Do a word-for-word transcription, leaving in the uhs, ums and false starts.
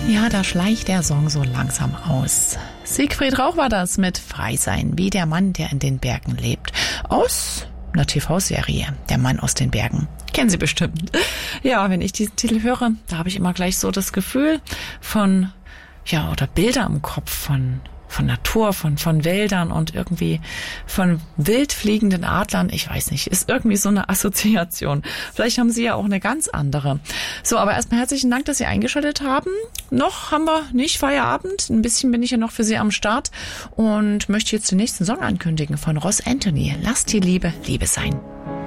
Ja, da schleicht der Song so langsam aus. Siegfried Rauch war das mit Frei sein, wie der Mann, der in den Bergen lebt. Aus einer T V-Serie, Der Mann aus den Bergen. Kennen Sie bestimmt. Ja, wenn ich diesen Titel höre, da habe ich immer gleich so das Gefühl von, ja, oder Bilder im Kopf von von Natur, von von Wäldern und irgendwie von wild fliegenden Adlern. Ich weiß nicht, ist irgendwie so eine Assoziation. Vielleicht haben Sie ja auch eine ganz andere. So, aber erstmal herzlichen Dank, dass Sie eingeschaltet haben. Noch haben wir nicht Feierabend. Ein bisschen bin ich ja noch für Sie am Start und möchte jetzt den nächsten Song ankündigen von Ross Anthony. Lass die Liebe Liebe sein.